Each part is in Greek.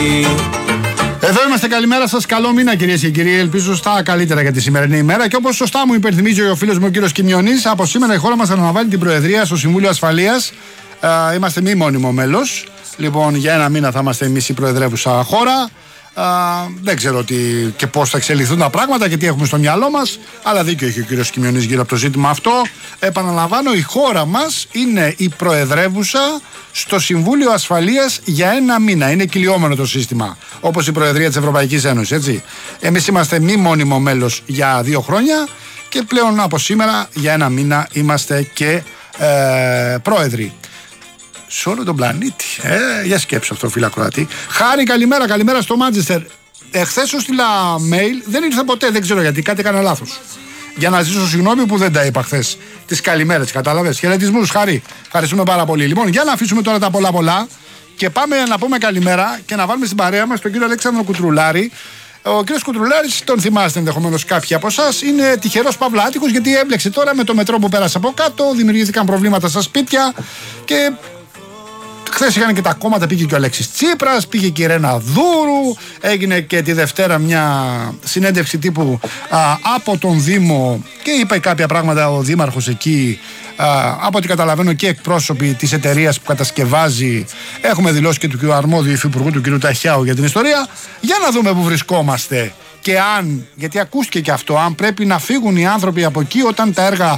Εδώ είμαστε, καλημέρα σας. Καλό μήνα, κυρίες και κύριοι. Ελπίζω στα καλύτερα για τη σημερινή ημέρα. Και όπως σωστά μου υπενθυμίζει ο φίλος μου ο κύριος Κιμιονής, από σήμερα η χώρα μας αναλαμβάνει την Προεδρία στο Συμβούλιο Ασφαλείας. Είμαστε μη μόνιμο μέλος. Λοιπόν, για ένα μήνα θα είμαστε εμείς η προεδρεύουσα χώρα. Δεν ξέρω και πώς θα εξελιχθούν τα πράγματα και τι έχουμε στο μυαλό μας, αλλά δίκιο έχει ο κύριος Κιμιονής γύρω από το ζήτημα αυτό. Επαναλαμβάνω, η χώρα μας είναι η προεδρεύουσα στο Συμβούλιο Ασφαλείας για ένα μήνα. Είναι κυλιόμενο το σύστημα, όπως η Προεδρία της Ευρωπαϊκής Ένωσης, έτσι. Εμείς είμαστε μη μόνιμο μέλος για 2 χρόνια και πλέον από σήμερα για ένα μήνα είμαστε και πρόεδροι σε όλο τον πλανήτη. Για σκέψου αυτό, φίλα Κροατή. Χάρη, καλημέρα στο Μάντσεστερ. Εχθές σου στείλα mail, δεν ήρθε ποτέ, δεν ξέρω γιατί, κάτι έκανα λάθος. Για να ζήσω συγγνώμη που δεν τα είπα χθες. Τις καλημέρες, κατάλαβες. Χαιρετισμούς, Χάρη. Ευχαριστούμε πάρα πολύ. Λοιπόν, για να αφήσουμε τώρα τα πολλά και πάμε να πούμε καλημέρα και να βάλουμε στην παρέα μας τον κύριο Αλέξανδρο Κουτρουλάρη. Ο κύριος Κουτρουλάρης, τον θυμάστε ενδεχομένως κάποιοι από εσάς, είναι τυχερός παύλα άτυχος, γιατί έμπλεξε τώρα με το μετρό που πέρασε από κάτω, δημιουργήθηκαν προβλήματα στα σπίτια και. Χθες είχαν και τα κόμματα, πήγε και ο Αλέξης Τσίπρας, πήγε και η Ρένα Δούρου, έγινε και τη Δευτέρα μια συνέντευξη τύπου από τον Δήμο και είπε κάποια πράγματα ο Δήμαρχος εκεί, από ό,τι καταλαβαίνω και εκπρόσωποι της εταιρείας που κατασκευάζει. Έχουμε δηλώσει και του αρμόδιου υφυπουργού του κ. Ταχιάου για την ιστορία. Για να δούμε που βρισκόμαστε και αν, γιατί ακούστηκε και αυτό, αν πρέπει να φύγουν οι άνθρωποι από εκεί όταν τα έργα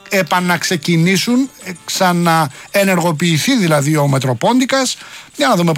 επαναξεκινήσουν, ξαναενεργοποιηθεί δηλαδή ο Μετροπόντικας. Για να δούμε